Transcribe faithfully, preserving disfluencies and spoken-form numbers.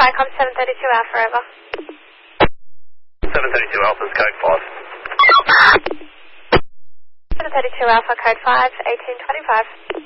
Vicom seven thirty-two Alpha, over. seven thirty-two Alpha's code five. seven thirty-two Alpha, code five, eighteen twenty-five.